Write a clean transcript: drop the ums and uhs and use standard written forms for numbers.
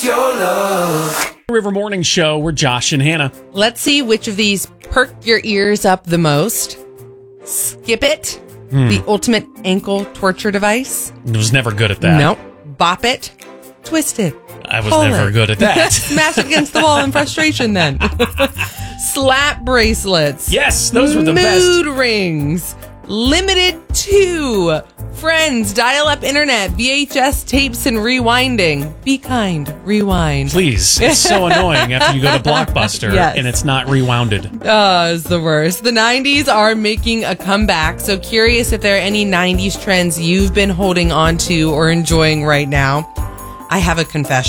your love. River Morning Show. We're Josh and Hannah. Let's see which of these perk your ears up the most. Skip it, the ultimate ankle torture device. I was never good at that. Nope. Bop it, twist it. I was pull never it. good at that. Smash it against the wall in frustration then. Slap bracelets. Yes, those were the best. Mood rings. Limited to friends, dial-up internet, VHS tapes, and rewinding. Be kind. Rewind. Please. It's so annoying after you go to Blockbuster Yes. and it's not rewounded. It's the worst. The 90s are making a comeback, so curious if there are any 90s trends you've been holding on to or enjoying right now. I have a confession.